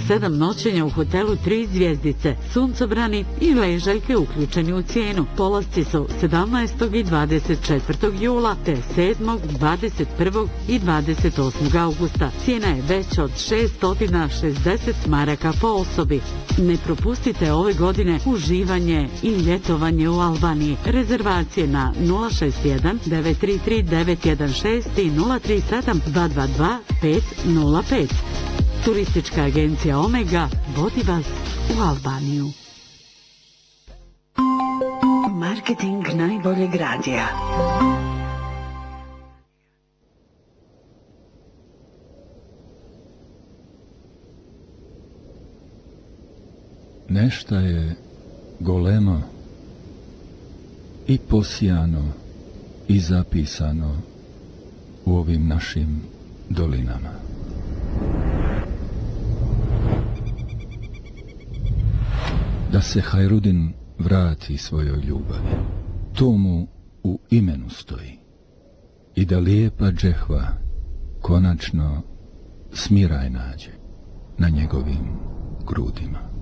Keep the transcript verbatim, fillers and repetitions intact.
sedam noćenja u hotelu tri zvjezdice, suncobrani i ležaljke uključeni u cijenu. Polasci su sedamnaestog i dvadeset četvrtog jula te sedmog, dvadeset prvog i dvadeset osmog augusta. Cijena je veća od šessto šezdeset maraka po osobi. Ne propustite ove godine uživanje i ljetovanje u Albaniji. Rezervacije na nula šest jedan devet tri tri devet jedan šest i nula tri sedam dva dva dva pet nula pet. Turistička agencija Omega vodi vas u Albaniju. Marketing najboljeg radija. Nešta je golemo i posijano i zapisano u ovim našim dolinama. Da se Hajrudin vrati svojoj ljubavi, to mu u imenu stoji, i da lijepa džehva konačno smiraj nađe na njegovim grudima.